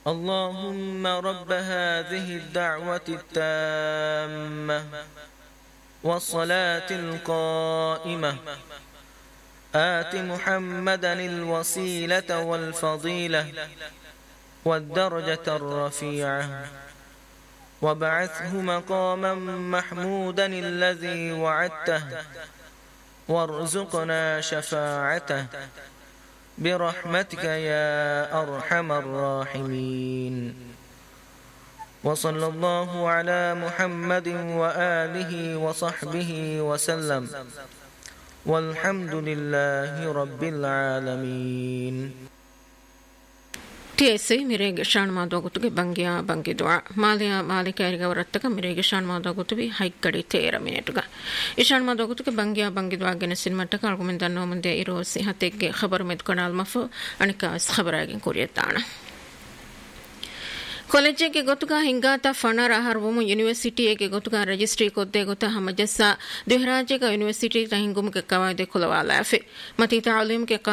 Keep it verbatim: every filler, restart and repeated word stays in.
اللهم رب هذه الدعوة التامة والصلاة القائمة آت محمدا الوسيلة والفضيلة والدرجة الرفيعة وابعثه مقاما محمودا الذي وعدته وارزقنا شفاعته برحمتك يا أرحم الراحمين وصلى الله على محمد وآله وصحبه وسلم والحمد لله رب العالمين. ಟಿಎಸ್ಸಿ ಮಿರೇಗೆ ಶಾಣ್ ಮಾದೋ ಗುತುಗೆ ಬಂಗಿಯಾ ಬಂಗಿ ದುಆ ಮಾಲಿಯ ಮಾಲಿಕರಿಗೆ ವರತ್ತಕ ಮಿರೇಗೆ ಶಾಣ್ ಮಾದೋ ಗುತುವಿ ಹೈಕ್ಕಡಿ ತೇರ ಮಿನಿಟುಗ ಇಶಾಣ್ ಮಾದೋ ಗುತುಗೆ ಬಂಗಿಯಾ ಬಂಗಿ ದುಆ ಗೆನ ಸಿನಿಮಟ್ಟಕ ಅಲ್ಗುಮೆನ್ ದನ್ನೋ ಮುಂದೆ ಇರೋ ಸಿಹತೆಗೆ ಖಬರ್ ಮೆದ್ ಕನಾಲ್ ಮಫು ಅಣಿಕಾಸ್ ಖಬರಾಗಿ ಕುರಿಯತಾಣ ಕಾಲೇಜಿಗೆ ಗೊತ್ತುಗ ಹಿಂಗಾತ ಫಣರ ಹರ್ವಮು ಯೂನಿವರ್ಸಿಟಿಗೆ ಗೊತ್ತುಗ ರಿಜಿಸ್ಟ್ರಿ ಕೊದ್ದೆ ಗೊತ್ತ ಹಮಜಸ್ಸಾ ದುಹರಾಜಿಗ ಯೂನಿವರ್ಸಿಟಿ ಹಿಂಗುಮುಗೆ ಕವಾಯ್ದೆ ಕುಲವಾಲಾಫೆ ಮತಿ ತಾಲೀಮ್ ಕೆ